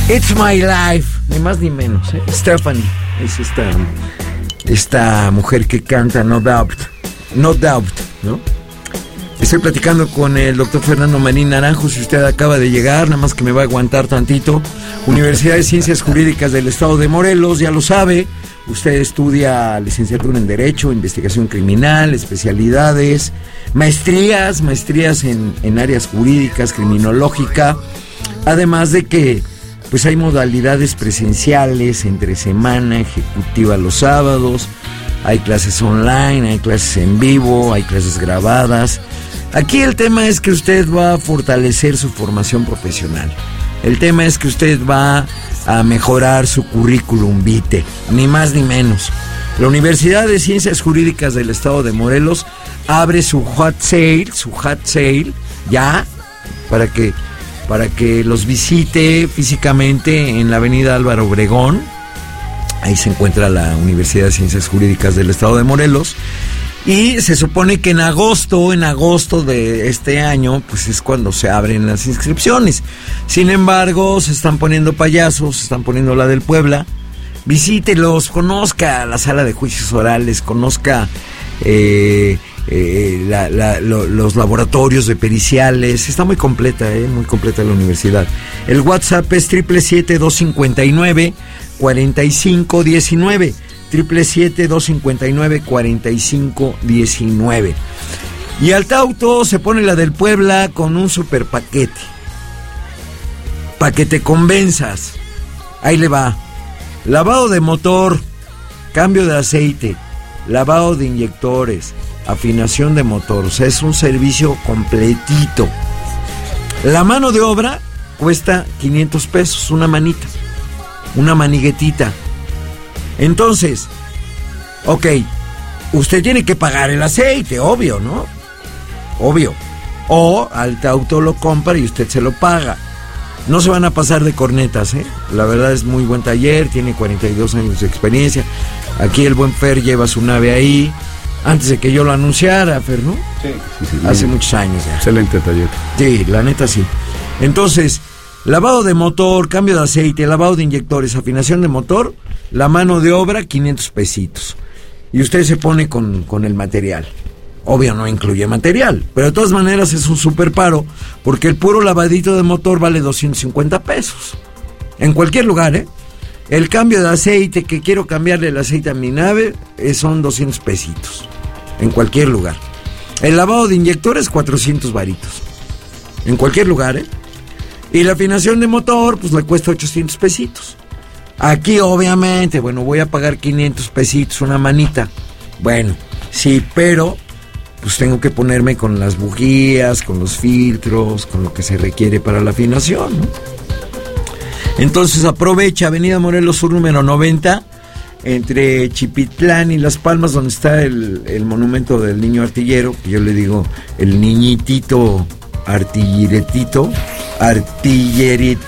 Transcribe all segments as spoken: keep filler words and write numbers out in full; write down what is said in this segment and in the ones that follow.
It's My Life, ni más ni menos, ¿eh? Stephanie es esta, esta mujer que canta No Doubt, No Doubt, ¿no? Estoy platicando con el doctor Fernando Marín Naranjo. Si usted acaba de llegar, nada más que me va a aguantar tantito. Universidad de Ciencias Jurídicas del Estado de Morelos, ya lo sabe. Usted estudia licenciatura en Derecho, Investigación Criminal, especialidades, maestrías, maestrías en, en áreas jurídicas, criminológica. Además de que pues hay modalidades presenciales entre semana, ejecutiva los sábados, hay clases online, hay clases en vivo, hay clases grabadas. Aquí el tema es que usted va a fortalecer su formación profesional. El tema es que usted va a mejorar su currículum vitae, ni más ni menos. La Universidad de Ciencias Jurídicas del Estado de Morelos abre su hot sale, su hot sale, ya, para que, para que los visite físicamente en la avenida Álvaro Obregón. Ahí se encuentra la Universidad de Ciencias Jurídicas del Estado de Morelos. Y se supone que en agosto, en agosto de este año, pues es cuando se abren las inscripciones. Sin embargo, se están poniendo payasos, se están poniendo la del Puebla. Visítelos, conozca la sala de juicios orales, conozca eh, eh, la, la, lo, los laboratorios de periciales. Está muy completa, eh, muy completa la universidad. El WhatsApp es siete siete siete, dos cinco nueve, cuatro cinco uno nueve. siete siete siete, dos cinco nueve, cuatro cinco uno nueve. Y al Tauto se pone la del Puebla con un super paquete. Pa' que te convenzas. Ahí le va. Lavado de motor, cambio de aceite, lavado de inyectores, afinación de motor. O sea, es un servicio completito. La mano de obra cuesta quinientos pesos, una manita, una maniguetita. Entonces, ok, usted tiene que pagar el aceite, obvio, ¿no? Obvio. O al Tauto lo compra y usted se lo paga. No se van a pasar de cornetas, ¿eh? La verdad es muy buen taller, tiene cuarenta y dos años de experiencia. Aquí el buen Fer lleva su nave ahí, antes de que yo lo anunciara, Fer, ¿no? Sí, sí, sí. Hace sí. muchos años ya. Excelente taller. Sí, la neta sí. Entonces, lavado de motor, cambio de aceite, lavado de inyectores, afinación de motor, la mano de obra, quinientos pesitos. Y usted se pone con, con el material. Obvio no incluye material, pero de todas maneras es un super paro, porque el puro lavadito de motor vale doscientos cincuenta pesos. En cualquier lugar, ¿eh? El cambio de aceite, que quiero cambiarle el aceite a mi nave, eh, son doscientos pesitos. En cualquier lugar. El lavado de inyectores, cuatrocientos varitos. En cualquier lugar, ¿eh? Y la afinación de motor, pues le cuesta ochocientos pesitos. Aquí, obviamente, bueno, voy a pagar quinientos pesitos, una manita. Bueno, sí, pero pues tengo que ponerme con las bujías, con los filtros, con lo que se requiere para la afinación, ¿no? Entonces aprovecha Avenida Morelos Sur número noventa, entre Chipitlán y Las Palmas, donde está el, el monumento del niño artillero, que yo le digo el niñitito artilleretito, artillerit,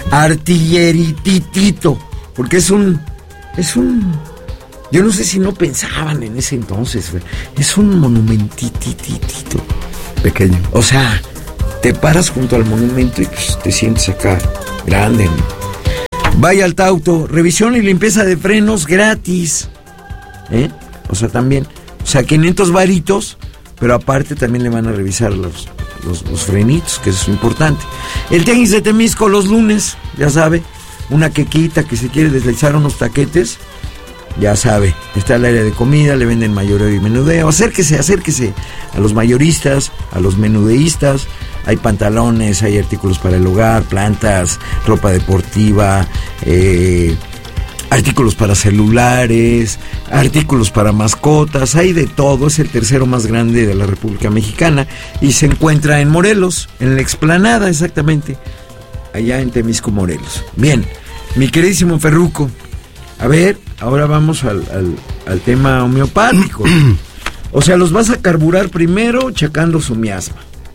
artillerititito, porque es un, es un, yo no sé si no pensaban en ese entonces, es un monumentititito pequeño. O sea, te paras junto al monumento y pues, te sientes acá grande, ¿no? Vaya al Tauto, revisión y limpieza de frenos gratis, ¿eh? O sea, también, o sea, quinientos varitos, pero aparte también le van a revisar los, los, los frenitos, que eso es importante. El Tianguis de Temisco los lunes, ya sabe, una quequita que se quiere deslizar unos taquetes, ya sabe, está el área de comida, le venden mayoreo y menudeo. Acérquese, acérquese a los mayoristas, a los menudeístas. Hay pantalones, hay artículos para el hogar, plantas, ropa deportiva, eh, artículos para celulares, artículos para mascotas, hay de todo. Es el tercero más grande de la República Mexicana y se encuentra en Morelos, en la explanada exactamente, allá en Temisco, Morelos. Bien, mi queridísimo Ferruco, a ver, ahora vamos al, al, al tema homeopático. O sea, los vas a carburar primero checando su miasma.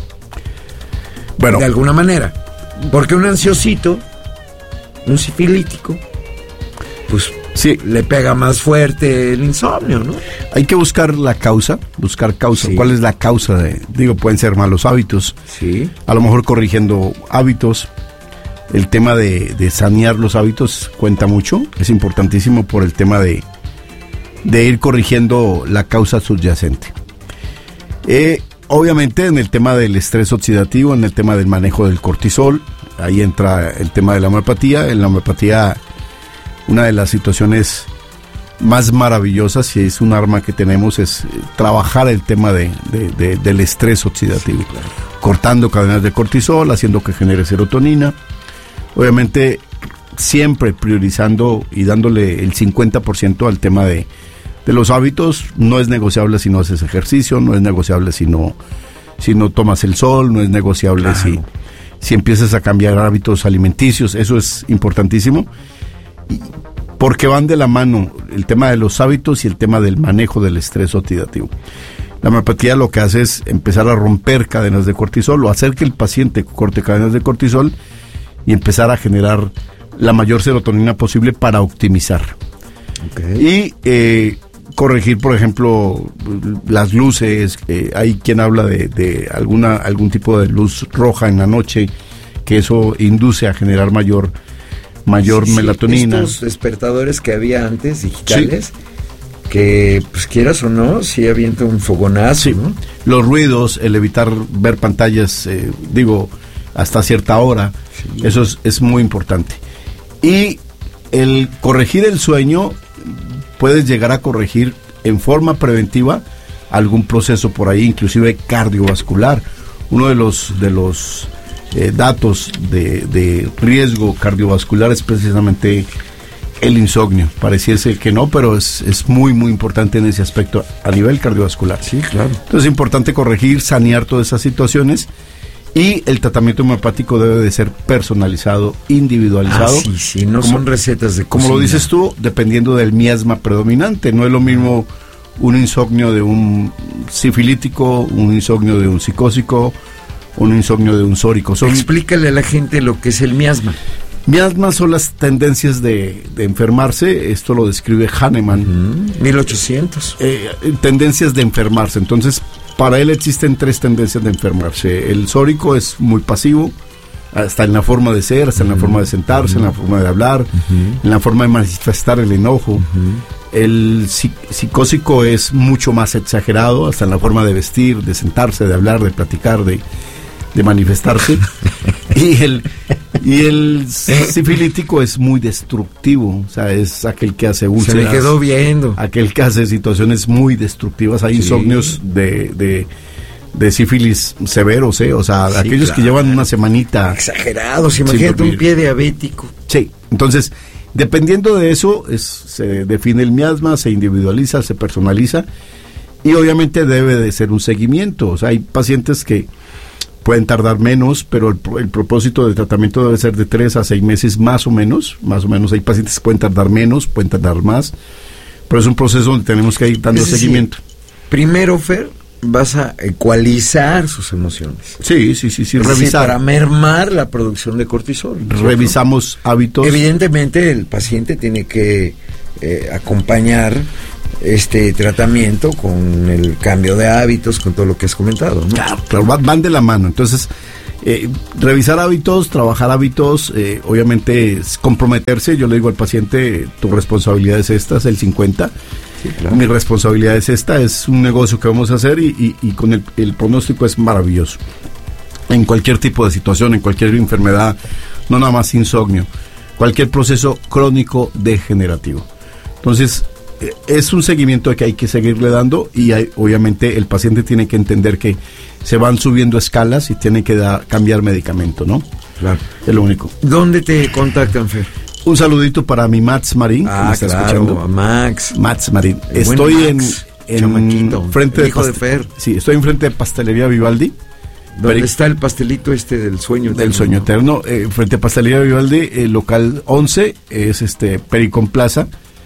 Bueno. De alguna manera. Porque un ansiosito, un sifilítico, pues sí, le pega más fuerte el insomnio, ¿no? Hay que buscar la causa, buscar causa. Sí. ¿Cuál es la causa de, digo, pueden ser malos hábitos? Sí. A lo mejor corrigiendo hábitos, el tema de, de sanear los hábitos cuenta mucho, es importantísimo por el tema de, de ir corrigiendo la causa subyacente. Eh, obviamente en el tema del estrés oxidativo, en el tema del manejo del cortisol, ahí entra el tema de la homeopatía. En la homeopatía, una de las situaciones más maravillosas, y es un arma que tenemos, es trabajar el tema de, de, de, del estrés oxidativo, sí, claro. Cortando cadenas de cortisol, haciendo que genere serotonina, obviamente siempre priorizando y dándole el cincuenta por ciento al tema de, de los hábitos. No es negociable si no haces ejercicio, no es negociable si no, si no tomas el sol, no es negociable claro. si, si empiezas a cambiar hábitos alimenticios, eso es importantísimo. Y, porque van de la mano el tema de los hábitos y el tema del manejo del estrés oxidativo. La homeopatía lo que hace es empezar a romper cadenas de cortisol o hacer que el paciente corte cadenas de cortisol y empezar a generar la mayor serotonina posible para optimizar. Okay. Y eh, corregir, por ejemplo, las luces. Eh, hay quien habla de, de alguna algún tipo de luz roja en la noche, que eso induce a generar mayor mayor sí, melatonina. Estos despertadores que había antes, digitales, sí. que pues quieras o no, sí avienta un fogonazo, sí. ¿no? Los ruidos, el evitar ver pantallas, eh, digo, hasta cierta hora, sí. eso es, es muy importante. Y el corregir el sueño, puedes llegar a corregir en forma preventiva algún proceso por ahí, inclusive cardiovascular. Uno de los de los Eh, datos de, de riesgo cardiovascular es precisamente el insomnio. Pareciese que no, pero es, es muy muy importante en ese aspecto a nivel cardiovascular. Sí, claro. Entonces es importante corregir, sanear todas esas situaciones, y el tratamiento homeopático debe de ser personalizado, individualizado. Ah, sí, sí, no como, son recetas de cocina. Como lo dices tú, dependiendo del miasma predominante. No es lo mismo un insomnio de un sifilítico, un insomnio de un psicósico, un insomnio de un sórico. Son... Explícale a la gente lo que es el miasma. Miasma son las tendencias de, de enfermarse. Esto lo describe Hahnemann. Uh-huh. mil ochocientos. Eh, tendencias de enfermarse. Entonces, para él existen tres tendencias de enfermarse. El sórico es muy pasivo, hasta en la forma de ser, hasta uh-huh. en la forma de sentarse, uh-huh. en la forma de hablar, uh-huh. en la forma de manifestar el enojo. Uh-huh. El psicósico es mucho más exagerado, hasta en la forma de vestir, de sentarse, de hablar, de platicar, de... de manifestarse. y el y el sifilítico es muy destructivo, o sea, es aquel que hace úlceras, se le quedó viendo, aquel que hace situaciones muy destructivas. Hay sí. insomnios de, de de sífilis severos, ¿eh? O sea, sí, aquellos claro. que llevan una semanita exagerados, imagínate un pie diabético. Sí, entonces dependiendo de eso es, se define el miasma, se individualiza, se personaliza, y obviamente debe de ser un seguimiento. O sea, hay pacientes que pueden tardar menos, pero el, el propósito del tratamiento debe ser de tres a seis meses más o menos, más o menos. Hay pacientes que pueden tardar menos, pueden tardar más, pero es un proceso donde tenemos que ir dando es decir, seguimiento. Primero, Fer, vas a ecualizar sus emociones. Sí, sí, sí, sí, es revisar. Decir, para mermar la producción de cortisol. Revisamos ¿cierto? Hábitos. Evidentemente el paciente tiene que eh, acompañar este tratamiento con el cambio de hábitos, con todo lo que has comentado, ¿no? Claro, claro, van de la mano. Entonces, eh, revisar hábitos, trabajar hábitos, eh, obviamente es comprometerse. Yo le digo al paciente, tu responsabilidad es esta, es el cincuenta. Sí, claro. Mi responsabilidad es esta, es un negocio que vamos a hacer, y, y, y con el, el pronóstico es maravilloso. En cualquier tipo de situación, en cualquier enfermedad, no nada más insomnio, cualquier proceso crónico degenerativo. Entonces, es un seguimiento que hay que seguirle dando, y hay, obviamente el paciente tiene que entender que se van subiendo escalas y tiene que da, cambiar medicamento, ¿no? Claro. Es lo único. ¿Dónde te contactan, Fer? Un saludito para mi Max Marín, ah, que me está claro, escuchando. Max. Max Marín. El estoy Max, en, en frente el de hijo paste- de Fer. Sí, estoy enfrente de Pastelería Vivaldi. ¿Dónde Peri- está el pastelito este del sueño eterno? Del sueño eterno, eh, frente a Pastelería Vivaldi, eh, local once, es este Pericón Plaza.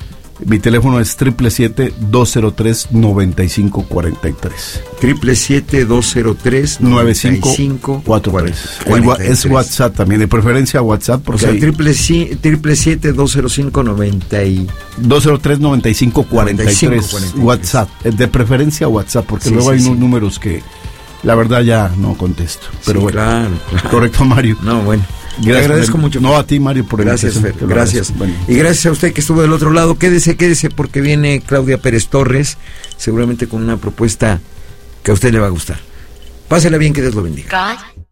Mi teléfono es triple siete dos cero tres noventa y cinco cuarenta y tres. Triple siete dos cero tres nueve cinco cuatro tres. Es WhatsApp también, de preferencia WhatsApp, porque o sea, hay triple triple siete dos cero cinco noventa y dos cero tres noventa y cinco cuarenta y tres. WhatsApp, de preferencia WhatsApp, porque sí, luego sí, hay sí. unos números que la verdad ya no contesto. Pero sí, bueno, claro, claro. Correcto, Mario. No, bueno. Gracias, te agradezco Fer. mucho. No, a ti, Mario, por el Gracias, Fer, gracias. Bueno. Y gracias a usted que estuvo del otro lado. Quédese, quédese, porque viene Claudia Pérez Torres, seguramente con una propuesta que a usted le va a gustar. Pásela bien, que Dios lo bendiga. God.